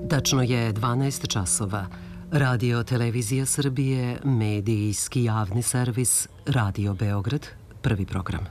Tačno je 12 časova. Radio Televizija Srbije, medijski javni servis, Radio Beograd, prvi program.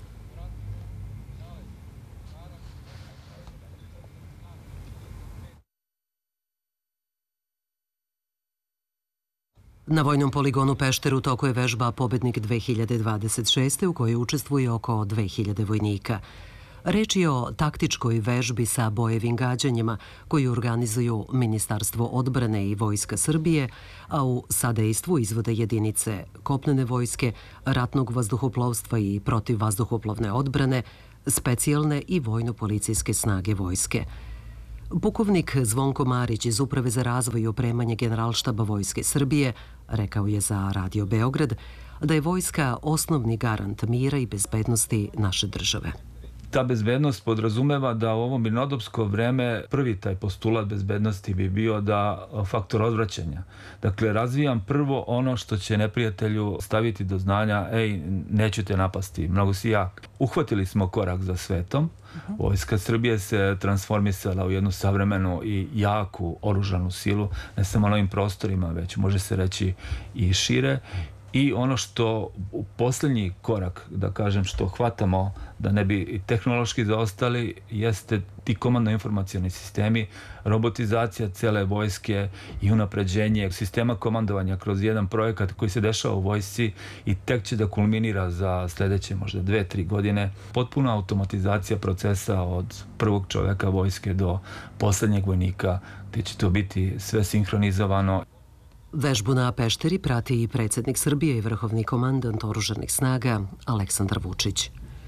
Na vojnom poligonu Pešter u toku je vežba Pobednik 2026. u kojoj učestvuje oko 2000 vojnika. Reč je o taktičkoj vežbi sa bojevim gađanjima koju organizuju Ministarstvo odbrane i Vojska Srbije, a u sadejstvu izvode jedinice kopnene vojske, ratnog vazduhoplovstva i protivvazduhoplovne odbrane, specijalne i vojno-policijske snage vojske. Pukovnik Zvonko Marić iz Uprave za razvoj i opremanje Generalštaba Vojske Srbije rekao je za Radio Beograd da je vojska osnovni garant mira i bezbednosti naše države. Ta bezbednost podrazumeva da u ovo mirnodopsko vreme prvi taj postulat bezbednosti bi bio da faktor odvraćanja. Dakle, razvijam prvo ono što će neprijatelju staviti do znanja, neću te napasti, mnogo si jak. Uhvatili smo korak za svetom. Vojska Srbije se transformisala u jednu savremenu i jaku oružanu silu, ne samo na ovim prostorima, već može se reći i šire. I ono što u posljednji korak, da kažem, što hvatamo da ne bi tehnološki zaostali, jeste ti komandno-informacioni sistemi, robotizacija cele vojske i unapređenje sistema komandovanja kroz jedan projekat koji se dešava u vojsci i tek će da kulminira za sljedeće možda 2-3 godine. Potpuna automatizacija procesa od prvog čoveka vojske do posljednjeg vojnika, gdje će to biti sve sinhronizovano. Vežbu na Pešteri prati i predsjednik Srbije i vrhovni komandant oružanih snaga Aleksandar Vučić.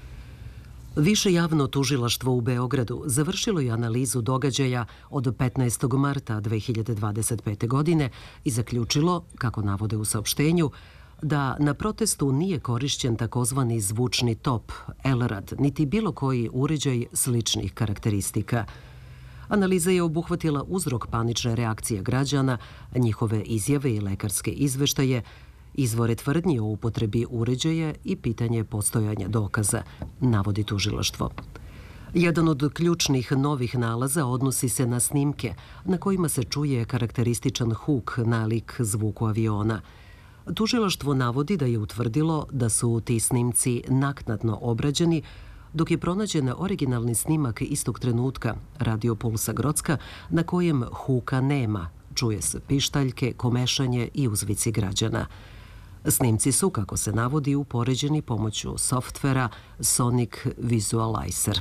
Više javno tužilaštvo u Beogradu završilo je analizu događaja od 15. marta 2025. godine i zaključilo, kako navode u saopštenju, da na protestu nije korišćen takozvani zvučni top, Elrad, niti bilo koji uređaj sličnih karakteristika. Analiza je obuhvatila uzrok panične reakcije građana, njihove izjave i lekarske izveštaje, izvore tvrdnje o upotrebi uređaja i pitanje postojanja dokaza, navodi tužilaštvo. Jedan od ključnih novih nalaza odnosi se na snimke na kojima se čuje karakterističan huk nalik zvuku aviona. Tužilaštvo navodi da je utvrdilo da su ti snimci naknadno obrađeni, dok je pronađen originalni snimak istog trenutka Radio Pulsa Grocka na kojem huka nema, čuje se pištaljke, komešanje i uzvici građana. Snimci su, kako se navodi, upoređeni pomoću softvera Sonic Visualizer.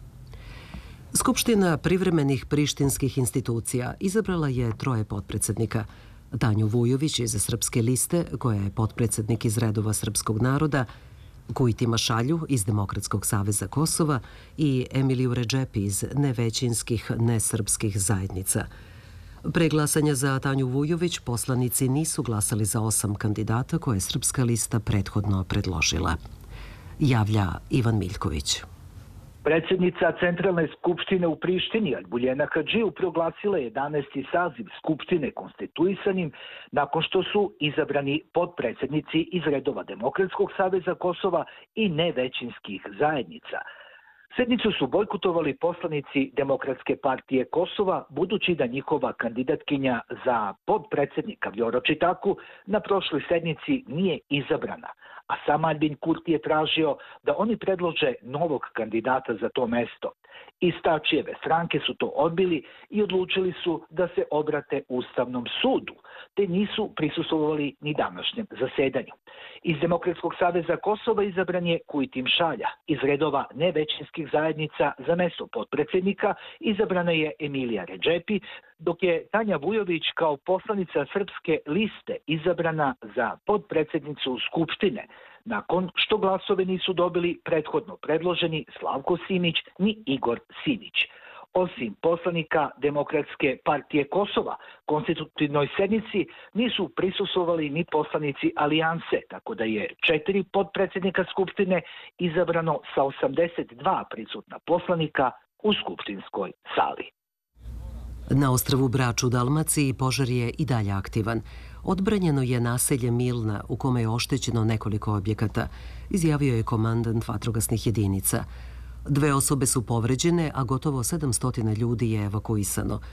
Skupština privremenih prištinskih institucija izabrala je 3 potpredsjednika. Tanju Vujović iz Srpske liste, koja je potpredsjednik iz redova srpskog naroda, Kujtima Šalju iz Demokratskog saveza Kosova i Emiliju Redžepi iz nevećinskih nesrpskih zajednica. Pre glasanja za Tanju Vujović poslanici nisu glasali za 8 kandidata koje je Srpska lista prethodno predložila. Javlja Ivan Miljković. Predsjednica Centralne skupštine u Prištini, Albuljena Hadžiju, proglasila 11. saziv skupštine konstituisanim nakon što su izabrani potpredsjednici iz redova Demokratskog saveza Kosova i nevećinskih zajednica. Sednicu su bojkotovali poslanici Demokratske partije Kosova, budući da njihova kandidatkinja za potpredsjednika Vjora Čitaku na prošloj sednici nije izabrana, a sam Albin Kurti je tražio da oni predlože novog kandidata za to mesto. Iz Tačijeve stranke su to odbili i odlučili su da se obrate Ustavnom sudu, te nisu prisustvovali ni današnjem zasedanju. Iz Demokratskog saveza Kosova izabran je Kujtim Šalja. Iz redova nevećinskih zajednica za mesto potpredsjednika izabrana je Emilija Redžepi, dok je Tanja Vujović kao poslanica Srpske liste izabrana za potpredsjednicu Skupštine, nakon što glasove nisu dobili prethodno predloženi Slavko Simić ni Igor Sinić. Osim poslanika Demokratske partije Kosova, konstitutivnoj sednici nisu prisustvovali ni poslanici Alijanse, tako da je 4 potpredsjednika Skupštine izabrano sa 82 prisutna poslanika u skupštinskoj sali. Na ostrvu Brač u Dalmaciji požar je i dalje aktivan. Odbranjeno je naselje Milna u kome je oštećeno nekoliko objekata, izjavio je komandant vatrogasnih jedinica. 2 osobe su povređene, a gotovo 700 ljudi je evakuisano.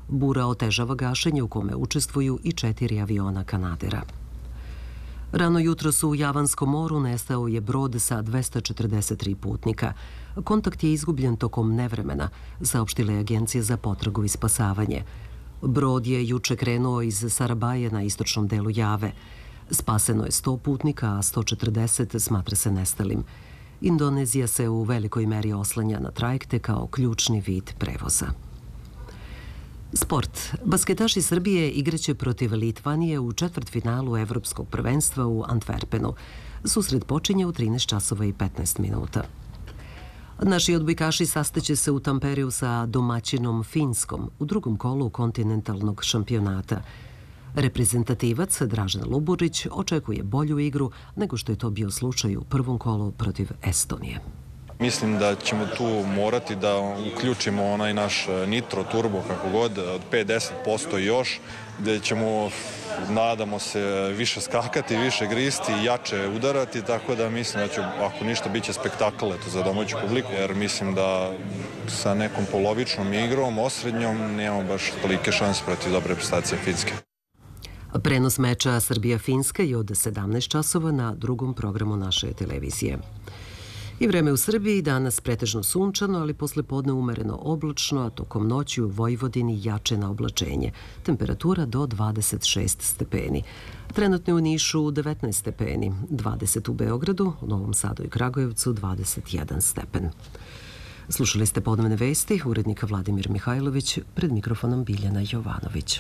Bura otežava gašenje u kome učestvuju i 4 aviona Kanadera. Rano jutros u Javanskom moru nestao je brod sa 243 putnika. Kontakt je izgubljen tokom nevremena, saopštila je Agencija za potragu i spasavanje. Brod je juče krenuo iz Sarabaje na istočnom delu Jave. Spaseno je 100 putnika, a 140 smatra se nestalim. Indonezija se u velikoj meri oslanja na trajekte kao ključni vid prevoza. Sport. Basketaši Srbije igraće protiv Litvanije u četvrtfinalu Evropskog prvenstva u Antwerpenu. Susret počinje u 13 časova i 15 minuta. Naši odbojkaši sastaće se u Tampereu sa domaćinom Finskom u drugom kolu kontinentalnog šampionata. Reprezentativac Dražen Luburić očekuje bolju igru nego što je to bio slučaj u prvom kolu protiv Estonije. Mislim da ćemo tu morati da uključimo onaj naš nitro, turbo, kako god, od 5-10% još, gde ćemo, nadamo se, više skakati, više gristi, jače udarati, tako da mislim da će, ako ništa, bit će spektakl za domaću publiku, jer mislim da sa nekom polovičnom igrom, osrednjom, nemamo baš tolike šanse protiv dobre prestacije Finske. Prenos meča Srbija-Finska je od 17 časova na drugom programu naše televizije. I vreme u Srbiji danas pretežno sunčano, ali posle podne umereno oblačno, a tokom noći u Vojvodini jače na oblačenje. Temperatura do 26 stepeni. Trenutno je u Nišu 19 stepeni, 20 u Beogradu, u Novom Sadu i Kragujevcu 21 stepen. Slušali ste podnevne vesti, urednika Vladimir Mihajlović, pred mikrofonom Biljana Jovanović.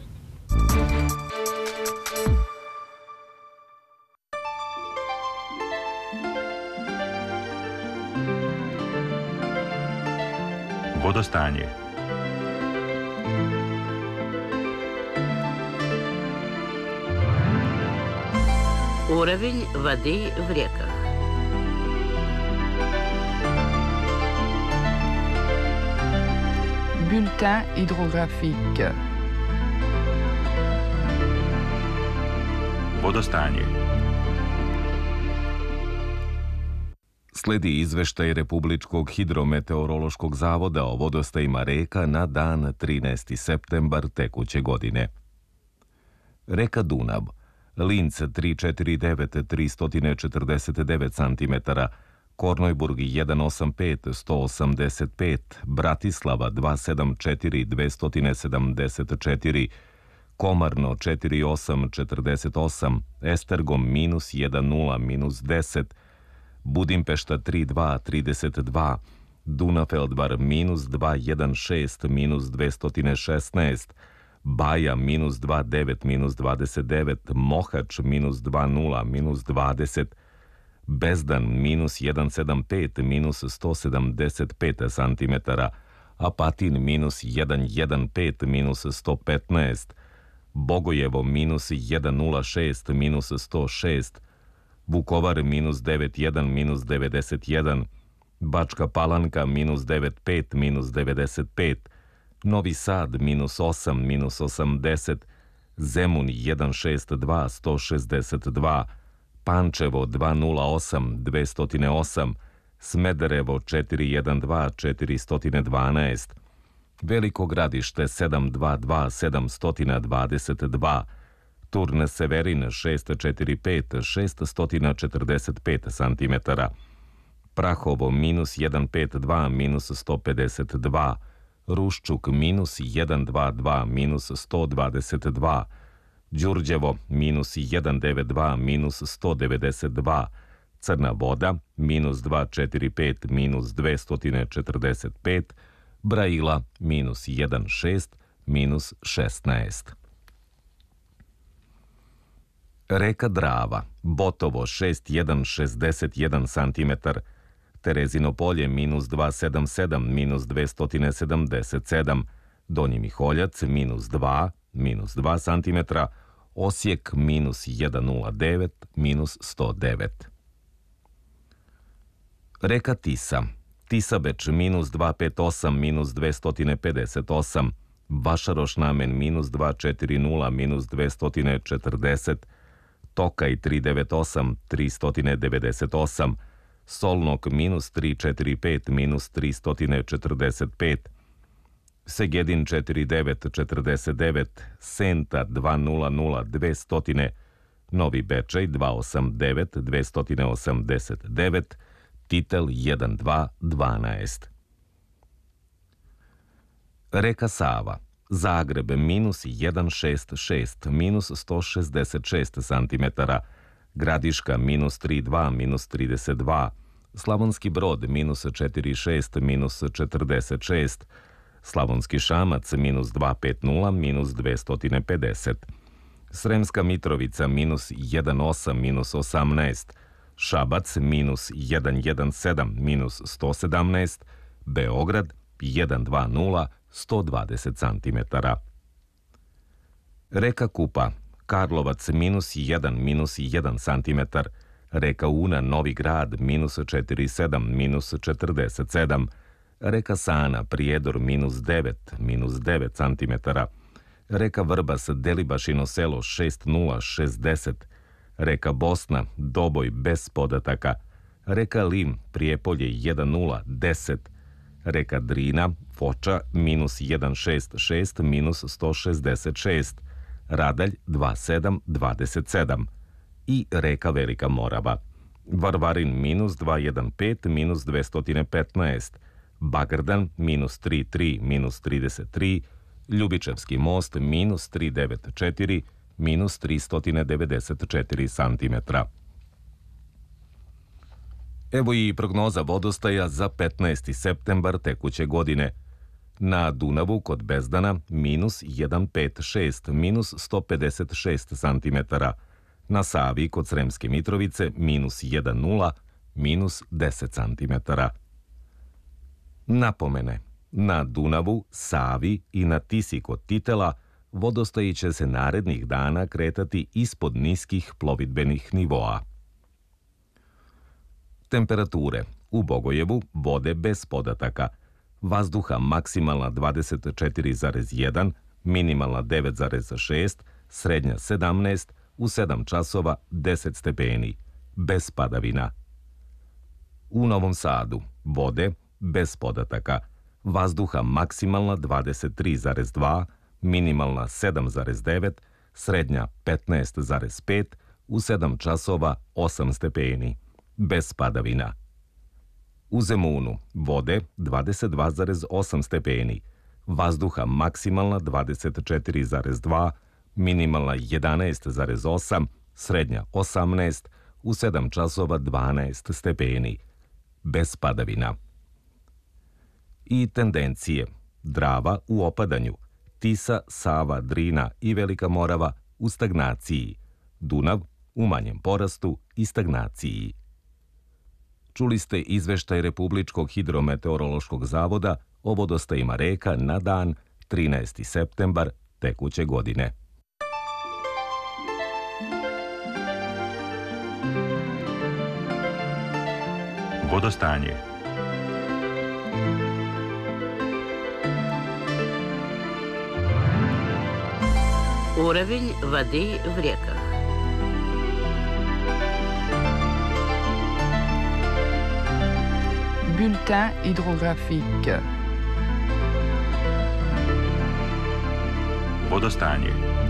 Vodostanje. Уровень воды в реках. Bulletin hydrographique. Vodostanje. Sledi izveštaj Republičkog hidrometeorološkog zavoda o vodostajima reka na dan 13. septembar tekuće godine. Reka Dunav, Lince 349 349 cm, Kornojburg 185 185, Bratislava 274 274, Komarno 4848, Estergom -10 -10, Budimpešta 3232, Dunafeldvar -216 -216, Baja -29 -29, Mohač -20 -20, Bezdan -175 175 cm, Apatin -115 115, Bogojevo -106 106, Vukovar -91 -91, Bačka Palanka -95 -95, Novi Sad -8 -80, Zemun 162 162, Pančevo 208 208, Smederevo 412 412, Veliko Gradište 722 722, Turne Severin 645 645 cm, Prahovo -152 152, Ruščuk -122 122, Đurđevo -192 192, Crna Voda -245 245, Braila -16 -16. Reka Drava, Botovo 6161 cm, Terezino polje -277 277, Donji Miholjac -2 cm, Osijek -109 -109. Reka Tisa, Tisabeč -258 258, Vašaroš namen -240 240, Tokaj 398 398, Solnok -345 345, Segedin 4949, Senta 200 Novi Bečej 289 289, Titel 1212. Reka Sava, Zagreb minus 166, minus 166 cm, Gradiška minus 32, minus 32, Slavonski Brod minus 46, minus 46, Slavonski Šamac minus 250, minus 250, Sremska Mitrovica minus 18, minus 18, Šabac minus 117, minus 117, Beograd 120, 120 cm. Reka Kupa, Karlovac minus 1, minus 1 cm, Reka Una Novi Grad minus 47, minus 47, Reka Sana Prijedor minus 9, minus 9 cm, Reka Vrbas Delibašino selo 6060, Reka Bosna Doboj bez podataka, Reka Lim Prijepolje 1010, Reka Drina Foča minus 166, minus 166, Radalj 2727 i Reka Velika Morava. Varvarin minus 215, minus 215, Bagrdan minus 33, minus 33, Ljubičevski most minus 394, minus 394 cm. Evo i prognoza vodostaja za 15. septembar tekuće godine. Na Dunavu kod Bezdana minus 156, minus 156 cm. Na Savi kod Sremske Mitrovice minus 10, minus 10 cm. Napomene. Na Dunavu, Savi i na Tisi kod Titela vodostaji će se narednih dana kretati ispod niskih plovidbenih nivoa. Temperature. U Bogojevu vode bez podataka. Vazduha maksimalna 24,1, minimalna 9,6, srednja 17, u 7 časova 10 stepeni, bez padavina. U Novom Sadu vode bez podataka. Vazduha maksimalna 23,2, minimalna 7,9, srednja 15,5, u 7 časova 8 stepeni, bez padavina. U Zemunu vode 22,8 stepeni, vazduha maksimalna 24,2, minimalna 11,8, srednja 18, u 7 časova 12 stepeni, bez padavina. I tendencije. Drava u opadanju, Tisa, Sava, Drina i Velika Morava u stagnaciji, Dunav u manjem porastu i stagnaciji. Čuli ste izveštaj Republičkog hidrometeorološkog zavoda o vodostajima reka na dan 13. septembar tekuće godine. Vodostanje. Уровень воды в реках. Bulletin hydrographique. Vodostanje.